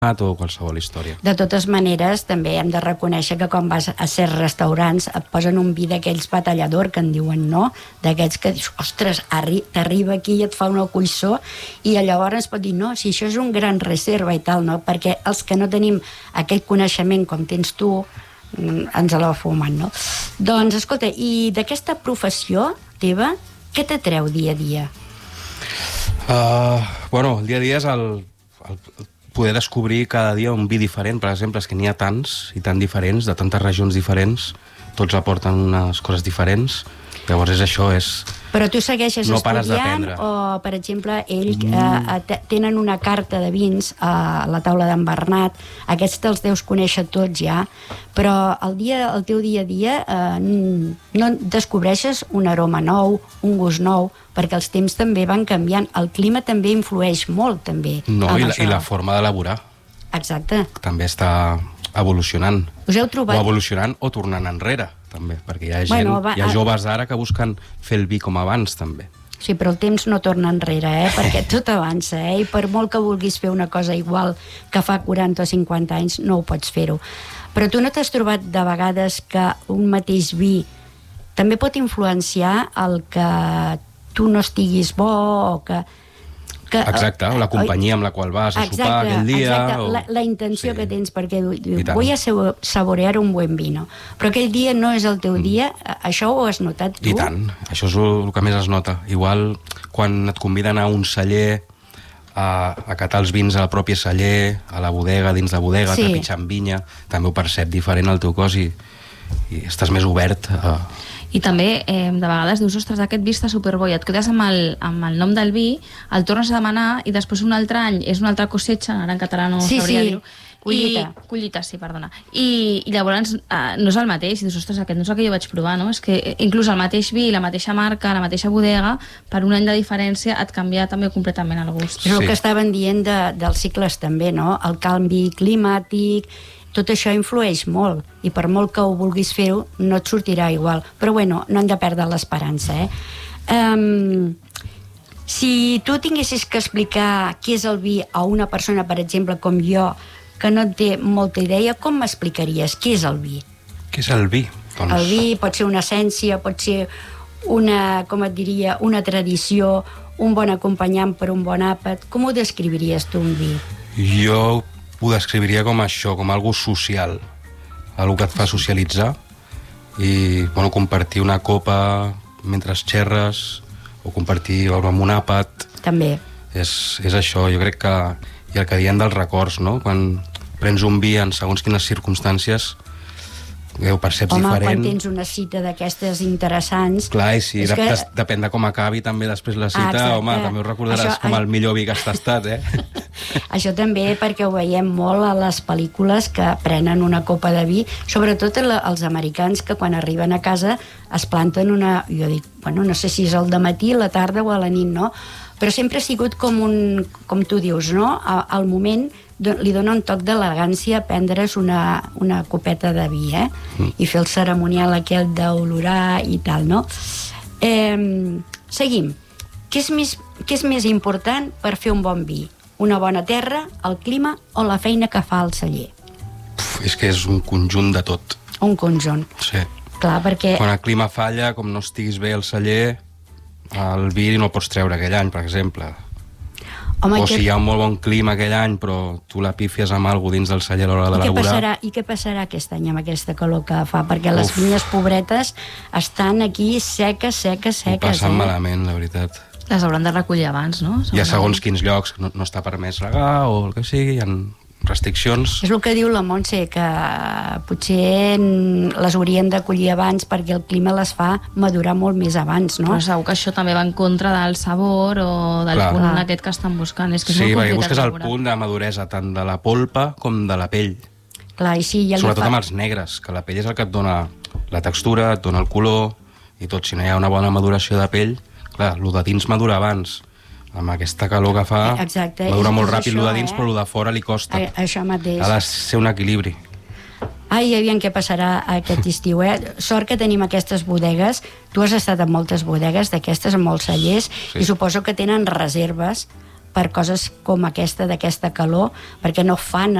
o qualsevol història. De totes maneres, també hem de reconèixer que quan vas a certs restaurants et posen un vi d'aquells batallador, que en diuen, no? D'aquests que dius, ostres, t'arriba aquí i et fa una cuissó, i llavors es pot dir, no, si això és un gran reserva i tal, no? Perquè els que no tenim aquest coneixement com tens tu, ens l'ha fumat, no? Doncs, escolta, i d'aquesta professió teva, què t'atreu dia a dia? Bueno, el dia a dia és el poder descobrir cada dia un vi diferent. Per exemple, és que n'hi ha tants i tan diferents, de tantes regions diferents, tots aporten unes coses diferents. Llavors és això, Però tu segueixes no pares estudiant d'aprendre. o, per exemple, tenen una carta de vins a la taula d'en Bernat, aquests te'ls deus conèixer tots ja, però el teu dia a dia no descobreixes un aroma nou, un gust nou, perquè els temps també van canviant. El clima també influeix molt, també. No, i la forma d'elaborar. Exacte. També està evolucionant. Us heu trobat? O evolucionant o tornant enrere, també, perquè hi ha gent, hi ha joves d'ara que busquen fer el vi com abans, també. Sí, però el temps no torna enrere, perquè tot avança, i per molt que vulguis fer una cosa igual que fa 40 o 50 anys, no ho pots fer-ho. Però tu no t'has trobat de vegades que un mateix vi també pot influenciar el que tu no estiguis bo o que... Exacte, o la companyia amb la qual vas a sopar aquell dia. Exacte, la intenció que tens, perquè vull saborear un buen vino, però aquell dia no és el teu dia, això ho has notat tu? I tant, això és el que més es nota. Igual quan et conviden a un celler a catar els vins al propi celler, a la bodega, dins la bodega, trepitjant vinya, també ho percep diferent al teu cos i estàs més obert a... I també, de vegades, dius, ostres, aquest vi està superbo, i et quedes amb el nom del vi, el tornes a demanar, i després un altre any és una altra cosecha, ara en català no sabria dir-ho. Collita, sí, perdona. I llavors no és el mateix, i dius, ostres, aquest no és el que jo vaig provar, no? És que inclús el mateix vi, la mateixa marca, la mateixa bodega, per un any de diferència et canvia també completament el gust. És el que estaven dient dels cicles també, no? El canvi climàtic... Tot això influeix molt, i per molt que ho vulguis fer-ho, no et sortirà igual. Però bueno, no hem de perdre l'esperança, Si tu tinguessis que explicar què és el vi a una persona, per exemple, com jo, que no en té molta idea, com m'explicaries què és el vi? Què és el vi? Doncs... El vi pot ser una essència, pot ser una, com et diria, una tradició, un bon acompanyant per un bon àpat. Com ho descriviries tu, un vi? Jo ho descriviria com això, com algo social, algo que et fa socialitzar i compartir una copa mentre xerres o compartir amb un àpat. També. És això, jo crec que... I el que diem dels records, no? Quan prens un vi en segons quines circumstàncies ho perceps diferent. Quan tens una cita d'aquestes interessants... Clar, i sí, depèn de com acabi també després la cita, també ho recordaràs com el millor vi que has tastat, Això també perquè ho veiem molt a les pel·lícules que prenen una copa de vi, sobretot els americans, que quan arriben a casa es planten una... Jo dic, no sé si és al dematí, a la tarda o a la nit, no? Però sempre ha sigut com tu dius, no? Al moment li dona un toc d'elegància prendre's una copeta de vi, i fer el ceremonial aquell d'olorar i tal, no? Seguim. Què és més important per fer un bon vi? Una bona terra, el clima o la feina que fa el celler? És que és un conjunt de tot. Un conjunt. Sí. Clar, perquè... Quan el clima falla, com no estiguis bé al celler, el vi no el pots treure aquell any, per exemple. O si hi ha un molt bon clima aquell any, però tu la pífies amb alguna dins del celler a l'hora d'elaborar... I què passarà aquest any amb aquesta calor que fa? Perquè les vinyes pobretes estan aquí seques. Ho passen malament, la veritat. Les hauran de recollir abans, no? Hi ha segons quins llocs que no està permès regar o el que sigui, hi ha restriccions. És el que diu la Montse, que potser les haurien de collir abans perquè el clima les fa madurar molt més abans, no? Però segur que això també va en contra del sabor o del punt aquest que estan buscant. És que és molt perquè busques el punt de maduresa tant de la polpa com de la pell. Clar, i sí, sobretot amb els negres, que la pell és el que et dona la textura, et dona el color i tot. Si no hi ha una bona maduració de pell, clar, el de dins madura abans. Amb aquesta calor que fa, madura molt ràpid el de dins, però el de fora li costa. Això mateix. Ha de ser un equilibri. Ai, aviam què passarà aquest estiu, Sort que tenim aquestes bodegues. Tu has estat en moltes bodegues d'aquestes, en molts cellers, i suposo que tenen reserves per coses com aquesta, d'aquesta calor, perquè no fan